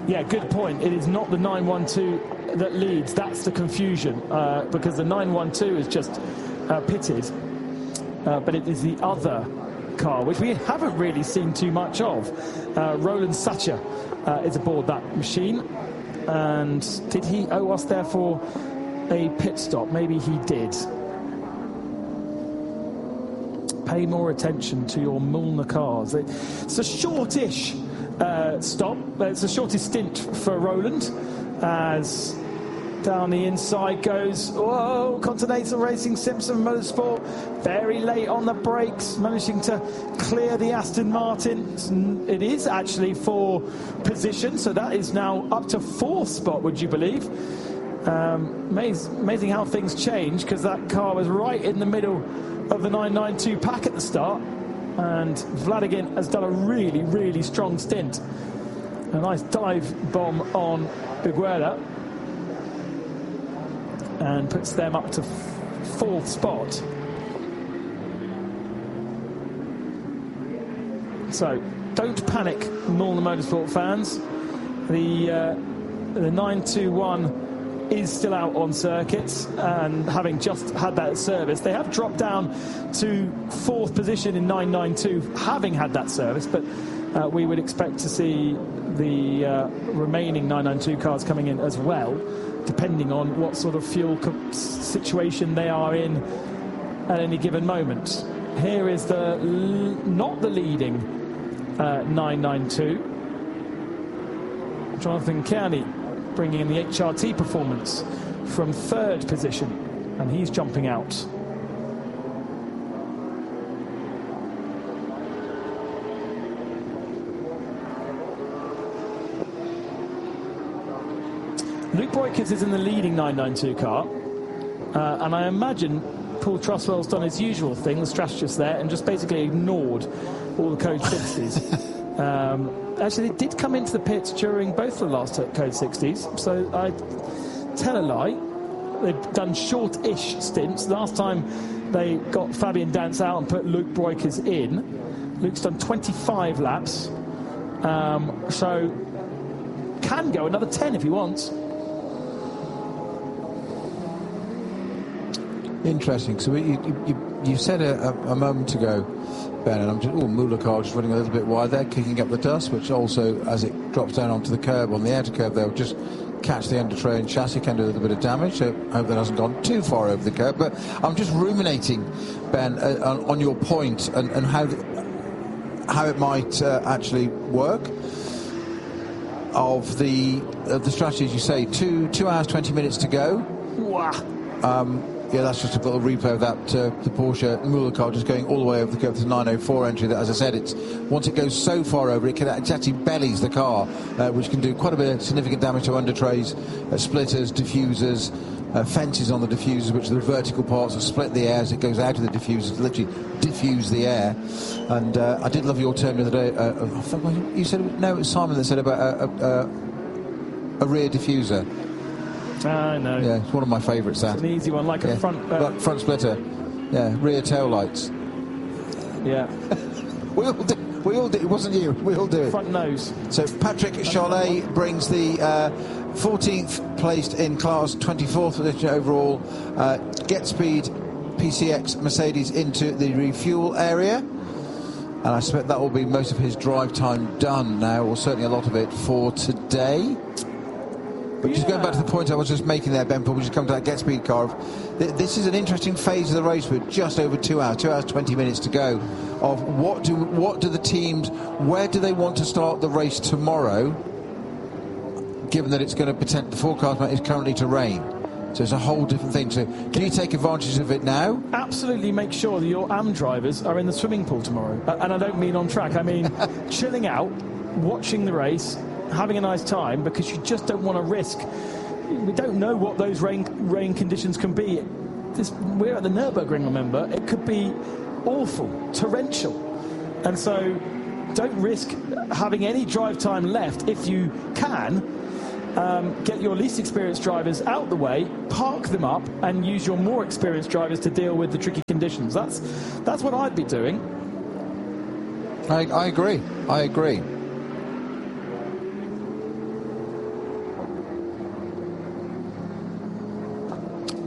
Yeah, good point. It is not the 912 that leads. That's the confusion, because the 912 is just pitted, but it is the other car, which we haven't really seen too much of. Roland Sucher is aboard that machine, and did he owe us therefore a pit stop? Maybe he did. Pay more attention to your Mühlner cars. It's a shortish stop. It's the shortest stint for Roland, as down the inside goes, whoa, Continental Racing, Simpson Motorsport, very late on the brakes, managing to clear the Aston Martin. It is actually for position, so that is now up to 4th spot, would you believe? Amazing how things change, because that car was right in the middle of the 992 pack at the start, and Vladagin has done a really, really strong stint. A nice dive bomb on Biguera, and puts them up to 4th spot. So don't panic, Mühlner Motorsport fans. The 921 is still out on circuits, and having just had that service, they have dropped down to 4th position in 992, having had that service, but we would expect to see the remaining 992 cars coming in as well, depending on what sort of fuel situation they are in at any given moment. Here is not the leading 992. Jonathan Kearney bringing in the HRT performance from 3rd position, and he's jumping out. Luke Breukers is in the leading 992 car, and I imagine Paul Truswell's done his usual thing, the strategist there, and just basically ignored all the code 60s. Actually, they did come into the pits during both the last code 60s, so I tell a lie. They've done short-ish stints. Last time they got Fabian Dance out and put Luke Breukers in. Luke's done 25 laps, so can go another 10 if he wants. Interesting. So you said a moment ago, Ben, and I'm just, Mühlner car just running a little bit wide there, kicking up the dust, which also, as it drops down onto the curb, on the outer curb, they'll just catch the under-tray and chassis, can do a little bit of damage, so I hope that hasn't gone too far over the curb. But I'm just ruminating, Ben, on your point and how it might actually work of the strategy, as you say. 2 hours 20 minutes to go. Wow. Yeah, that's just a little replay of that, the Porsche Mühlner car just going all the way over the curve to the 904 entry. That, as I said, once it goes so far over, it actually bellies the car, which can do quite a bit of significant damage to under-trays, splitters, diffusers, fences on the diffusers, which are the vertical parts that split the air as it goes out of the diffusers, literally diffuse the air. And I did love your term the other day. I think you said, no, it was Simon that said about a rear diffuser. I know. Yeah, it's one of my favourites. That. It's an easy one, like a front splitter. Yeah, rear tail lights. Yeah. We all do. It wasn't you. We all do it. Front nose. So Patrick Charlet brings the 14th placed in class, 24th position overall. Get Speed PCX Mercedes into the refuel area. And I suspect that will be most of his drive time done now, or certainly a lot of it for today. But just going back to the point I was just making there, Ben, before we just come to that Get Speed car, this is an interesting phase of the race with just over 2 hours, 2 hours 20 minutes to go, of what do the teams, where do they want to start the race tomorrow, given that it's going to pretend the forecast is currently to rain. So it's a whole different thing. So can you take advantage of it now? Absolutely make sure that your AM drivers are in the swimming pool tomorrow. And I don't mean on track, I mean chilling out, watching the race, having a nice time, because you just don't want to risk. We don't know what those rain conditions can be. We're at the Nürburgring, remember. It could be awful, torrential. And so don't risk having any drive time left. If you can, get your least experienced drivers out the way, park them up, and use your more experienced drivers to deal with the tricky conditions. That's what I'd be doing. I agree.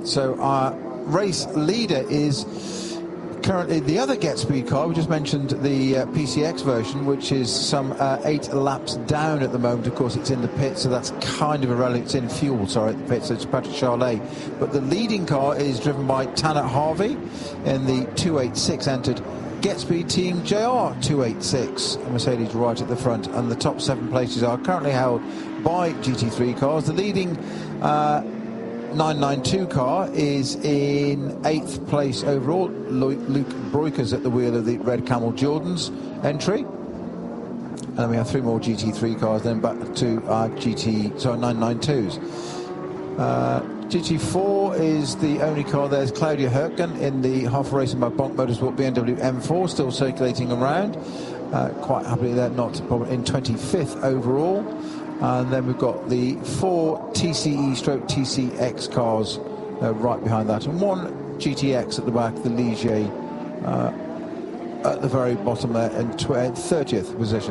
So our race leader is currently the other Get Speed car. We just mentioned the PCX version, which is some 8 laps down at the moment. Of course, it's in the pit, so that's kind of irrelevant. It's in fuel, sorry, at the pit, so it's Patrick Charlet. But the leading car is driven by Tanner Harvey in the 286 entered Get Speed Team JR 286. Mercedes right at the front, and the top 7 places are currently held by GT3 cars. The leading 992 car is in 8th place overall. Luke Broikers at the wheel of the Red Camel Jordan's entry. And we have 3 more GT3 cars, then back to our 992s. GT4 is the only car. There's Claudia Herken in the half racing by Bonk Motorsport BMW M4, still circulating around. Quite happily there, not in 25th overall. And then we've got the 4 TCE/TCX cars right behind that, and 1 GTX at the back, the Ligier at the very bottom there in 30th position.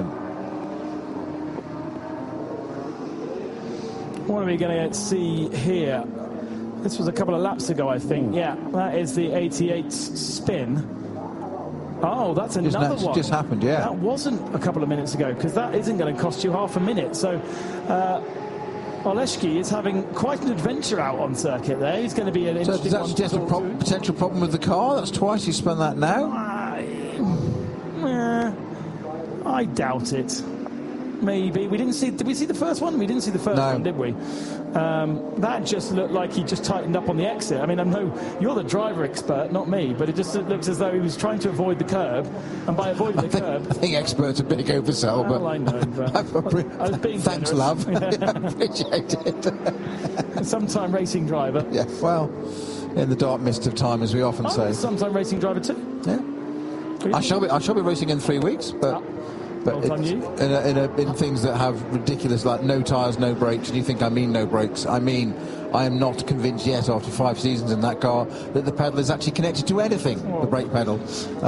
What are we going to see here? This was a couple of laps ago, I think. Yeah, that is the 88 spin. Oh, that's another one. Just happened, yeah. That wasn't a couple of minutes ago, because that isn't going to cost you half a minute. So Oleski is having quite an adventure out on circuit there. He's going to be an interesting one. So that's just a potential problem with the car? That's twice he's spun that now? I doubt it. Maybe. Did we see the first one? We didn't see the first one, did we? That just looked like he just tightened up on the exit. I mean, I know you're the driver expert, not me, but it just looks as though he was trying to avoid the curb, and by avoiding the curb... I think experts are a big oversell, but... I know, but I was being thanks, generous. love. I appreciate it. Sometime racing driver. Yeah, well, in the dark mist of time, as we often say. Sometime racing driver too. Yeah. I shall be racing in 3 weeks, but... But in things that have ridiculous, like no tyres, no brakes, and you think I mean no brakes. I mean, I am not convinced yet, after 5 seasons in that car, that the pedal is actually connected to anything, the brake pedal.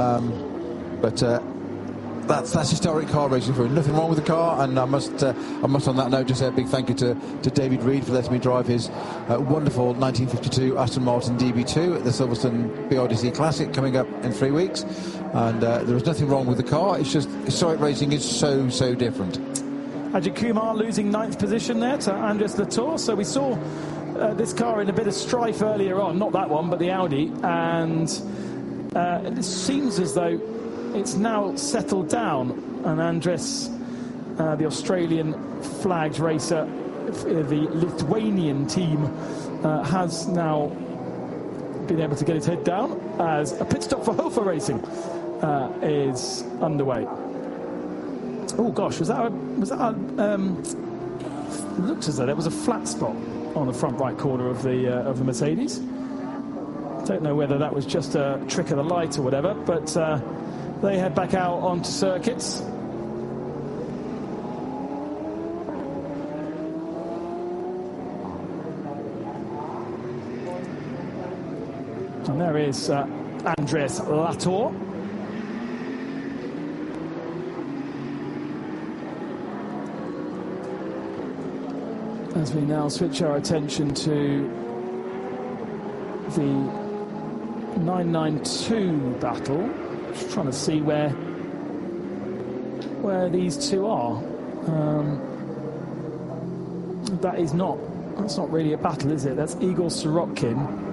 That's historic car racing for nothing wrong with the car, and I must on that note just say a big thank you to David Reed for letting me drive his wonderful 1952 Aston Martin DB2 at the Silverstone BRDC Classic coming up in 3 weeks. And there was nothing wrong with the car. It's just historic racing is so different. Ajit Kumar losing 9th position there to Andres Latour. So we saw this car in a bit of strife earlier on, not that one, but the Audi, and it seems as though it's now settled down, and Andres, the Australian flagged racer, the Lithuanian team, has now been able to get his head down as a pit stop for Hofer Racing is underway. Oh gosh, was that looked as though there was a flat spot on the front right corner of the Mercedes. Don't know whether that was just a trick of the light or whatever, but they head back out onto circuits. And there is Andres Latour. As we now switch our attention to the 992 battle. Just trying to see where these two are. That's not really a battle, is it? That's Igor Sorokin,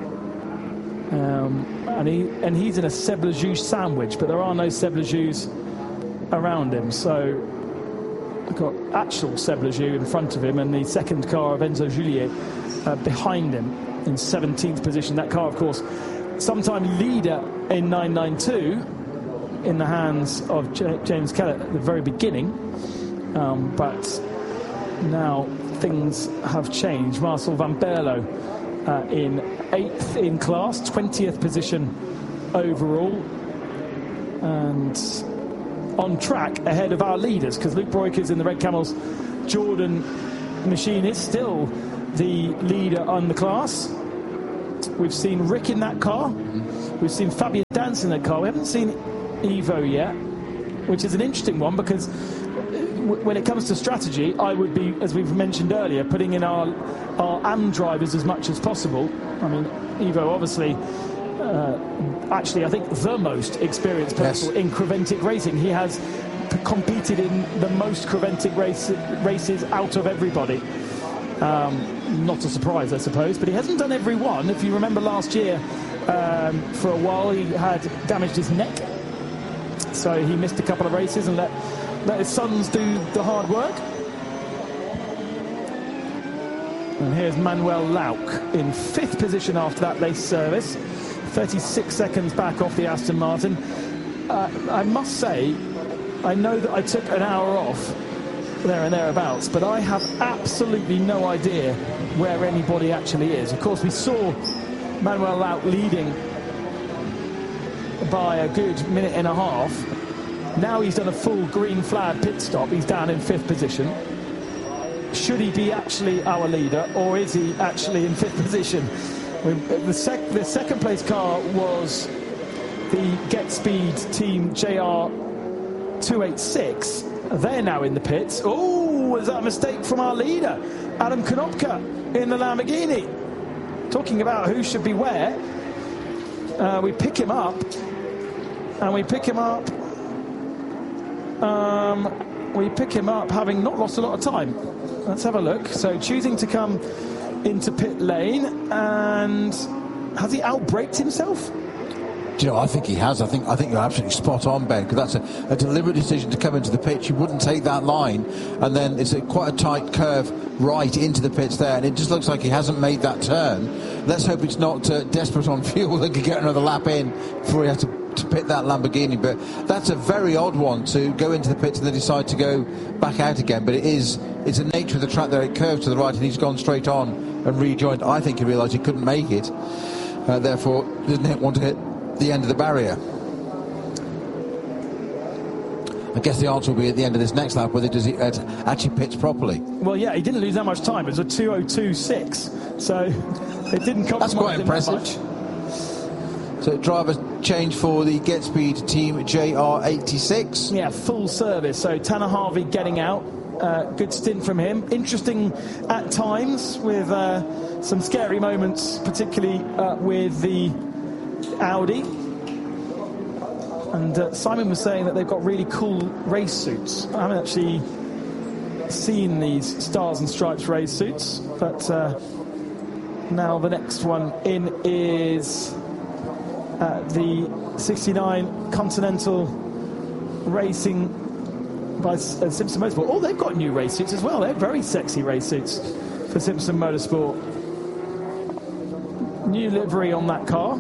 and he's in a Seb-Lejouge sandwich, but there are no Seb-Lejouges around him. So we've got actual Seb-Lejouge in front of him, and the second car of Enzo Juliet behind him in 17th position. That car, of course, sometime leader in 992. In the hands of James Kellett at the very beginning, but now things have changed. Marcel Van Berlo in 8th in class, 20th position overall, and on track ahead of our leaders, because Luke Broikers in the Red Camels Jordan machine is still the leader on the class. We've seen Rick in that car, we've seen Fabian Dance in that car, we haven't seen Evo yet, which is an interesting one, because when it comes to strategy, I would be, as we've mentioned earlier, putting in our AM drivers as much as possible. I mean, Ivo obviously, actually, I think the most experienced person in Creventic racing. He has competed in the most Creventic races out of everybody. Not a surprise, I suppose, but he hasn't done every one. If you remember last year, for a while he had damaged his neck, so he missed a couple of races and let his sons do the hard work. And here's Manuel Lauk in 5th position after that race service, 36 seconds back off the Aston Martin. I must say, I know that I took an hour off there and thereabouts, but I have absolutely no idea where anybody actually is. Of course, we saw Manuel Lauk leading by a good minute and a half. Now he's done a full green flag pit stop. He's down in 5th position. Should he be actually our leader, or is he actually in 5th position? The second place car was the Get Speed team JR286. They're now in the pits. Oh, was that a mistake from our leader, Adam Konopka, in the Lamborghini? Talking about who should be where. We pick him up, and we pick him up. We pick him up having not lost a lot of time. Let's have a look. So choosing to come into pit lane, and has he outbraked himself? Do you know, I think he has. I think you're absolutely spot on, Ben, because that's a deliberate decision to come into the pits. You wouldn't take that line, and then it's quite a tight curve right into the pits there, and it just looks like he hasn't made that turn. Let's hope it's not desperate on fuel and can get another lap in before he has to pit that Lamborghini. But that's a very odd one, to go into the pits and then decide to go back out again. But it's the nature of the track there. It curves to the right, and he's gone straight on and rejoined. I think he realised he couldn't make it, therefore didn't want to hit the end of the barrier. I guess the answer will be at the end of this next lap, whether does he actually pits properly. Well, yeah, he didn't lose that much time. It was a 2:02.6, so it didn't compromise. That's quite impressive. So drivers change for the Get Speed team JR86. Yeah, full service. So Tanner Harvey getting out. Good stint from him. Interesting at times, with some scary moments, particularly with the Audi. And Simon was saying that they've got really cool race suits. I haven't actually seen these Stars and Stripes race suits, but now the next one in is the 69 Continental Racing by Simpson Motorsport. Oh, they've got new race suits as well. They're very sexy race suits for Simpson Motorsport. New livery on that car.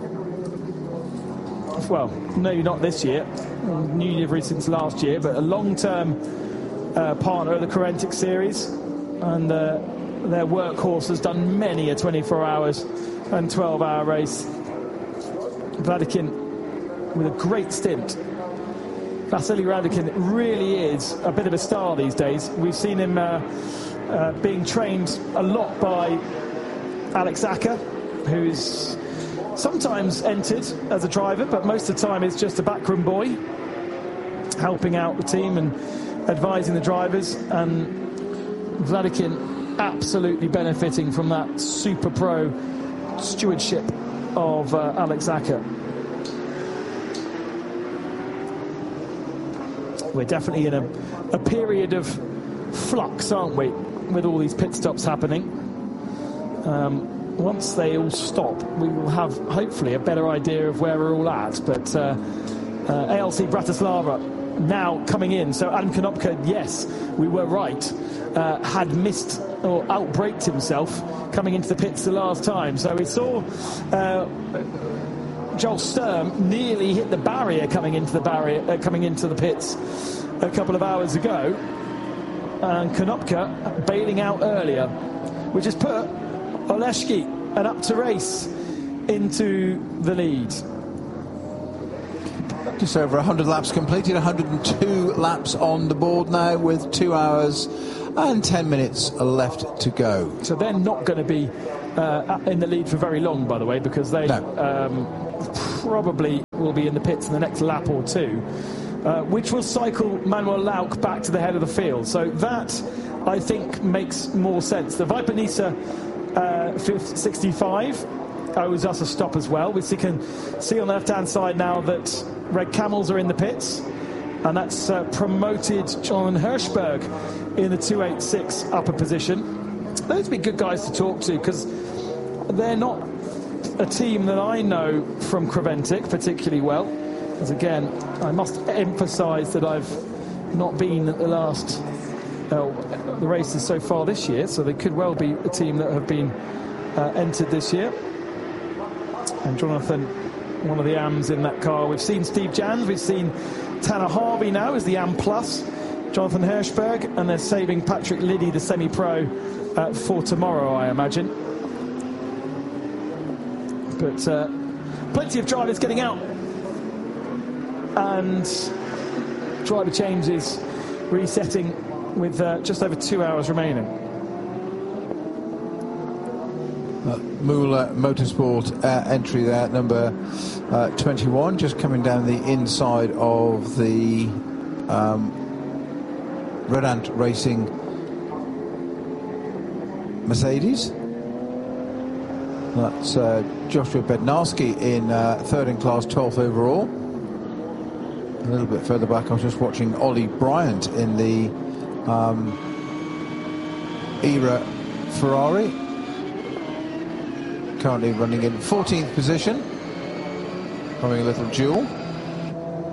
Well, no, not this year. New livery since last year, but a long-term partner of the Creventic series, and their workhorse has done many a 24 hours and 12-hour race. Vladikin with a great stint. Vasily Radikin really is a bit of a star these days. We've seen him being trained a lot by Alex Acker, who's sometimes entered as a driver, but most of the time it's just a backroom boy helping out the team and advising the drivers. And Vladikin absolutely benefiting from that super pro stewardship of Alex Acker. We're definitely in a period of flux, aren't we, with all these pit stops happening. Once they all stop, we will have hopefully a better idea of where we're all at. But ALC Bratislava now coming in. So Adam Konopka, yes, we were right, had missed or outbraked himself coming into the pits the last time. So we saw Joel Sturm nearly hit the barrier coming into the pits a couple of hours ago, and Konopka bailing out earlier, which has put Oleszki and Up to Race into the lead. Just over 100 laps completed, 102 laps on the board now, with 2 hours and 10 minutes left to go. So they're not going to be in the lead for very long, by the way, because they probably will be in the pits in the next lap or two. which will cycle Manuel Lauk back to the head of the field. So that, I think, makes more sense. The Viper Nisa 65 owes us a stop as well. We can see on the left-hand side now that Red Camels are in the pits, and that's promoted Jonathan Hirschberg in the 286 upper position. Those would be good guys to talk to, because they're not a team that I know from Creventic particularly well. As again, I must emphasise that I've not been at the last the races so far this year, so they could well be a team that have been entered this year. And Jonathan, one of the AMs in that car. We've seen Steve Jans, we've seen Tanner Harvey now as the AM Plus, Jonathan Hirschberg, and they're saving Patrick Liddy, the semi-pro, for tomorrow, I imagine. But plenty of drivers getting out, and driver changes resetting with just over 2 hours remaining. Moolah Motorsport entry there, number 21, just coming down the inside of the Red Ant Racing Mercedes. That's Joshua Bednarski in third in class, 12th overall. A little bit further back, I was just watching Ollie Bryant in the ERA Ferrari, currently running in 14th position, having a little duel.